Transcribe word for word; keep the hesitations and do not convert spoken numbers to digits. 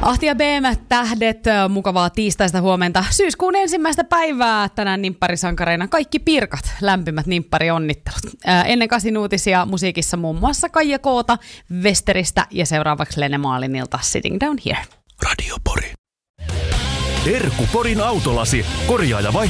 Ahti ja B M-tähdet, mukavaa tiistaista huomenta. Syyskuun ensimmäistä päivää tänään nimpparisankareina kaikki pirkat, lämpimät nimpparionnittelut. Ää, ennen kasin uutisia musiikissa muun muassa Kaija Koota, Westeristä ja seuraavaksi Lene Maalinilta Sitting Down Here. Radio Pori. Erkku Porin autolasi, korjaa ja vaihtaa